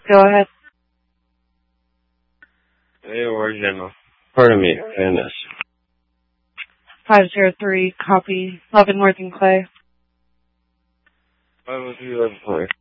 Go ahead. Hey, Oregon. Pardon me, Dennis. 503, copy. Leavenworth and Clay. 503, Clay.